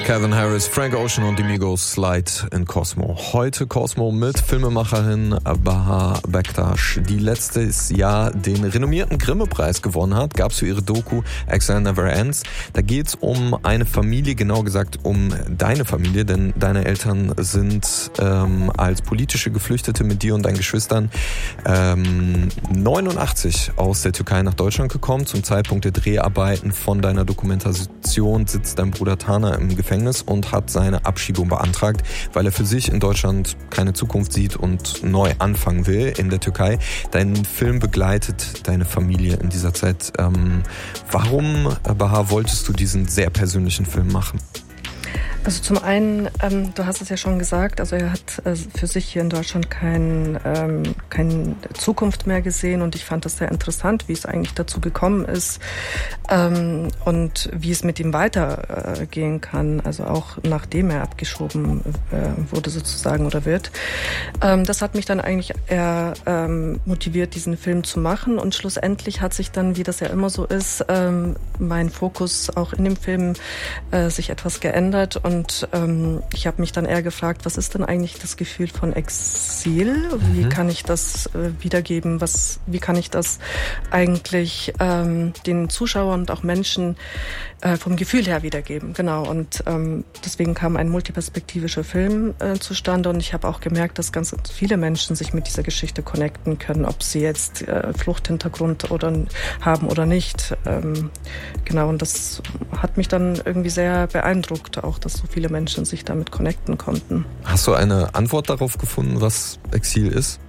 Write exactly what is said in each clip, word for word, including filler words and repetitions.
Calvin Harris, Frank Ocean und die Migos, Slide in Cosmo. Heute Cosmo mit Filmemacherin Bahar Bektaş, die letztes Jahr den renommierten Grimme-Preis gewonnen hat, gab es für ihre Doku Exile Never Ends. Da geht es um eine Familie, genau gesagt um deine Familie, denn deine Eltern sind ähm, als politische Geflüchtete mit dir und deinen Geschwistern ähm, neunundachtzig aus der Türkei nach Deutschland gekommen. Zum Zeitpunkt der Dreharbeiten von deiner Dokumentation sitzt dein Bruder Tana im Gefängnis und hat seine Abschiebung beantragt, weil er für sich in Deutschland keine Zukunft sieht und neu anfangen will in der Türkei. Dein Film begleitet deine Familie in dieser Zeit. Ähm, warum, Bahar, wolltest du diesen sehr persönlichen Film machen? Also zum einen, ähm, du hast es ja schon gesagt, also er hat äh, für sich hier in Deutschland kein, ähm, keine Zukunft mehr gesehen und ich fand das sehr interessant, wie es eigentlich dazu gekommen ist ähm, und wie es mit ihm weitergehen äh, kann, also auch nachdem er abgeschoben äh, wurde sozusagen oder wird. Ähm, das hat mich dann eigentlich eher ähm, motiviert, diesen Film zu machen und schlussendlich hat sich dann, wie das ja immer so ist, ähm, mein Fokus auch in dem Film äh, sich etwas geändert. Und ähm, ich habe mich dann eher gefragt, was ist denn eigentlich das Gefühl von Exil? Wie mhm. kann ich das äh, wiedergeben? Was, wie kann ich das eigentlich ähm, den Zuschauern und auch Menschen äh, vom Gefühl her wiedergeben? Genau. Und ähm, deswegen kam ein multiperspektivischer Film äh, zustande. Und ich habe auch gemerkt, dass ganz viele Menschen sich mit dieser Geschichte connecten können, ob sie jetzt äh, Fluchthintergrund oder haben oder nicht. Ähm, genau. Und das hat mich dann irgendwie sehr beeindruckt, auch dass so viele Menschen sich damit connecten konnten. Hast du eine Antwort darauf gefunden, was Exil ist?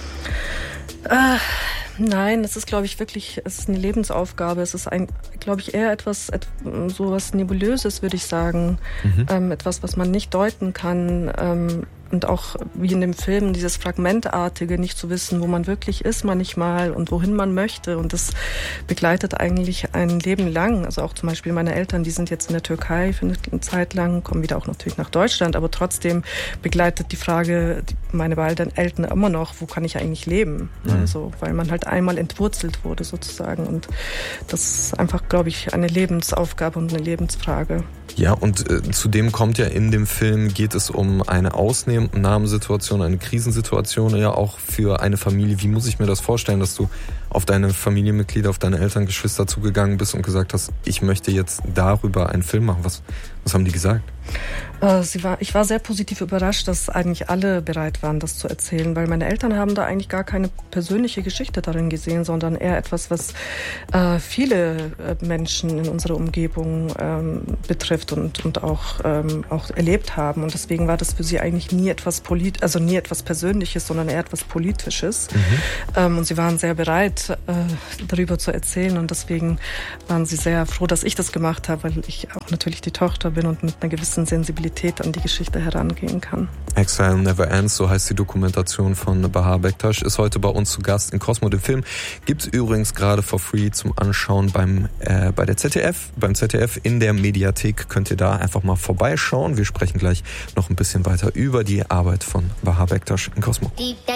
Äh, nein, es ist, glaube ich, wirklich, es ist eine Lebensaufgabe. Es ist, ein, glaube ich, eher etwas, et, so was Nebulöses, würde ich sagen. Mhm. Ähm, etwas, was man nicht deuten kann. Ähm, Und auch wie in dem Film, dieses Fragmentartige, nicht zu wissen, wo man wirklich ist manchmal und wohin man möchte. Und das begleitet eigentlich ein Leben lang. Also auch zum Beispiel meine Eltern, die sind jetzt in der Türkei für eine Zeit lang, kommen wieder auch natürlich nach Deutschland. Aber trotzdem begleitet die Frage meine beiden Eltern immer noch, wo kann ich eigentlich leben? Mhm. Also, weil man halt einmal entwurzelt wurde sozusagen. Und das ist einfach, glaube ich, eine Lebensaufgabe und eine Lebensfrage. Ja, und äh, zudem kommt ja in dem Film, geht es um eine Ausnahmesituation, eine Krisensituation, ja auch für eine Familie. Wie muss ich mir das vorstellen, dass du auf deine Familienmitglieder, auf deine Eltern, Geschwister zugegangen bist und gesagt hast, ich möchte jetzt darüber einen Film machen? Was, was haben die gesagt? Äh, sie war, ich war sehr positiv überrascht, dass eigentlich alle bereit waren, das zu erzählen, weil meine Eltern haben da eigentlich gar keine persönliche Geschichte darin gesehen, sondern eher etwas, was äh, viele äh, Menschen in unserer Umgebung ähm, betrifft und, und auch, ähm, auch erlebt haben. Und deswegen war das für sie eigentlich nie etwas polit, also nie etwas Persönliches, sondern eher etwas Politisches. Mhm. Ähm, und sie waren sehr bereit, äh, darüber zu erzählen. Und deswegen waren sie sehr froh, dass ich das gemacht habe, weil ich auch natürlich die Tochter bin und mit einer gewissen Sensibilität an die Geschichte herangehen kann. Exile Never Ends, so heißt die Dokumentation von Bahar Bektaş, ist heute bei uns zu Gast in Cosmo. Den Film gibt es übrigens gerade for free zum Anschauen beim äh, bei der Z D F, beim Z D F in der Mediathek. Könnt ihr da einfach mal vorbeischauen. Wir sprechen gleich noch ein bisschen weiter über die Arbeit von Bahar Bektaş in Cosmo.